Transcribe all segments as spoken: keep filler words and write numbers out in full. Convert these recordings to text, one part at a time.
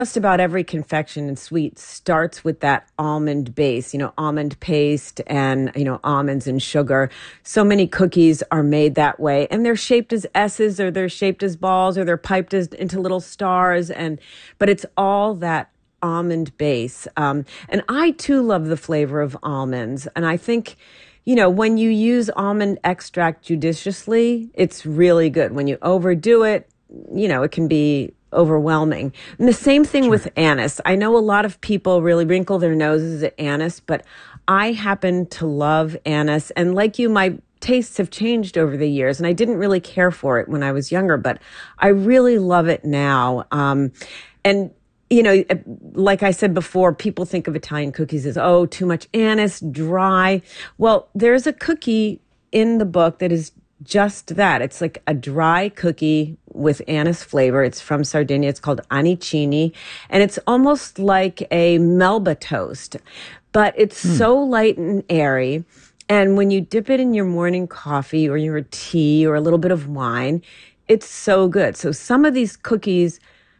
just about every confection and sweet starts with that almond base, you know, almond paste and, you know, almonds and sugar. So many cookies are made that way, and they're shaped as S's, or they're shaped as balls, or they're piped as into little stars. And, but it's all that almond base. Um, and I too love the flavor of almonds. And I think, you know, when you use almond extract judiciously, it's really good. When you overdo it, you know, it can be overwhelming. And the same thing with Sure. anise. I know a lot of people really wrinkle their noses at anise, but I happen to love anise. And like you, my tastes have changed over the years, and I didn't really care for it when I was younger, but I really love it now. Um, and you know, uh, like I said before, people think of Italian cookies as, oh, too much anise, dry. Well, there's a cookie in the book that is just that. It's like a dry cookie with anise flavor. It's from Sardinia. It's called anicini, and it's almost like a Melba toast, but it's Hmm. so light and airy. And when you dip it in your morning coffee or your tea or a little bit of wine, it's so good. So some of these cookies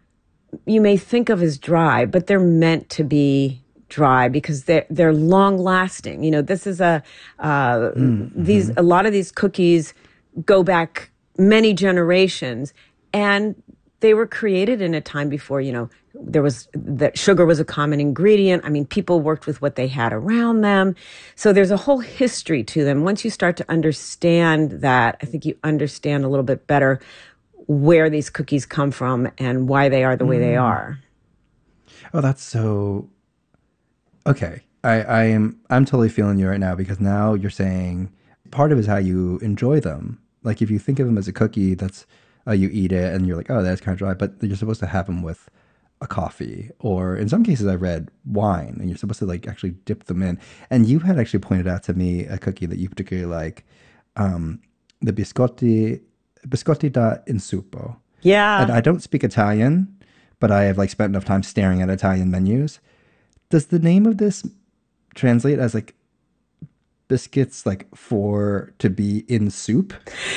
you may think of as dry, but they're meant to be dry because they're they're long lasting. You know, this is a uh, these Mm-hmm. a lot of these cookies go back many generations, and they were created in a time before, you know, there was that sugar was a common ingredient. I mean, people worked with what they had around them. So there's a whole history to them. Once you start to understand that, I think you understand a little bit better where these cookies come from and why they are the way they Mm. are. Oh, that's so okay. I, I am I'm totally feeling you right now because now you're saying part of it is how you enjoy them. Like if you think of them as a cookie, that's uh, you eat it and you're like, oh, that's kind of dry, but you're supposed to have them with a coffee or in some cases I read wine, and you're supposed to like actually dip them in. And you had actually pointed out to me a cookie that you particularly like, um, the biscotti biscotti da insupo. And Yeah. I don't speak Italian, but I have like spent enough time staring at Italian menus. Does the name of this translate as like biscuits like for to be in soup?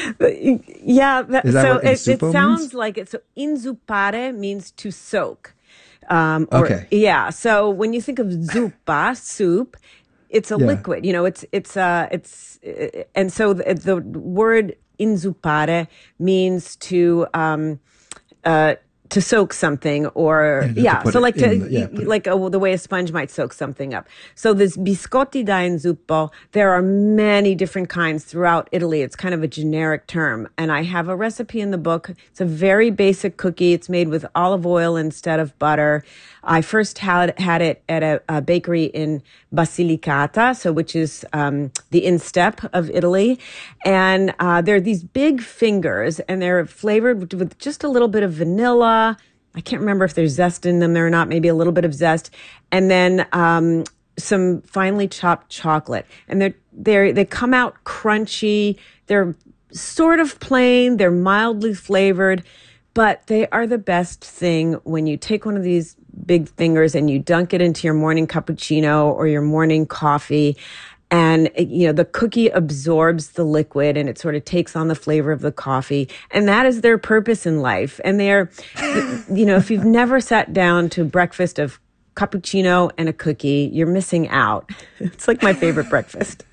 Yeah. that- Is that So what it, it insupo means? sounds like it. So inzupare means to soak. Um, or Okay. yeah. So when you think of zuppa, soup, it's a Yeah. liquid. You know, it's it's uh it's uh, and so the, the word inzupare means to um uh, to soak something, or Yeah, just to yeah, put so it like to in the, yeah, put it. like a, the way a sponge might soak something up. So this biscotti da inzuppo, there are many different kinds throughout Italy. It's kind of a generic term, and I have a recipe in the book. It's a very basic cookie. It's made with olive oil instead of butter. I first had had it at a, a bakery in Basilicata, so which is um, the instep of Italy, and uh, they're these big fingers, and they're flavored with, with just a little bit of vanilla. I can't remember if there's zest in them or not. Maybe a little bit of zest, and then um, some finely chopped chocolate, and they're they they come out crunchy. They're sort of plain. They're mildly flavored, but they are the best thing when you take one of these big fingers and you dunk it into your morning cappuccino or your morning coffee. And you know, the cookie absorbs the liquid and it sort of takes on the flavor of the coffee. And that is their purpose in life. And they're, you know, if you've never sat down to breakfast of cappuccino and a cookie, you're missing out. It's like my favorite breakfast.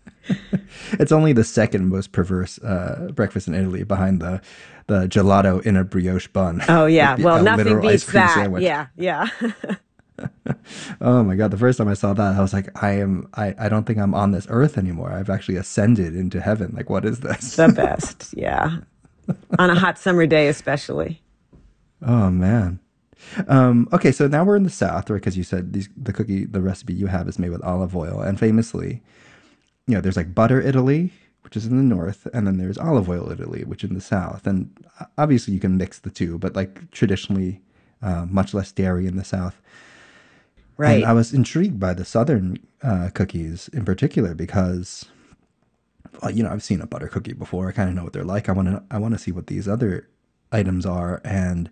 It's only the second most perverse uh, breakfast in Italy behind the the gelato in a brioche bun, Oh, like yeah. the Well, a nothing literal ice beats cream that. sandwich. Yeah. Yeah. Oh my god! The first time I saw that, I was like, I am I I don't think I'm on this earth anymore. I've actually ascended into heaven. Like, what is this? The best. Yeah. On a hot summer day, especially. Oh man. Um, okay, so now we're in the South, right? Because you said these the cookie the recipe you have is made with olive oil, and famously, you know, there's like butter Italy, which is in the north, and then there's olive oil Italy, which is in the south. And uh, obviously, you can mix the two, but like traditionally, uh, much less dairy in the south. And Right. I was intrigued by the southern uh, cookies in particular because, well, you know, I've seen a butter cookie before. I kind of know what they're like. I want to I want to see what these other items are, and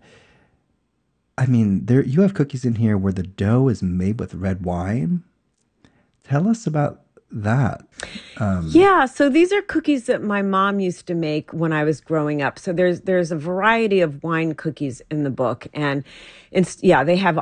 I mean, there you have cookies in here where the dough is made with red wine. Tell us about that? Um, Yeah, so these are cookies that my mom used to make when I was growing up. So there's there's a variety of wine cookies in the book, and it's yeah, they have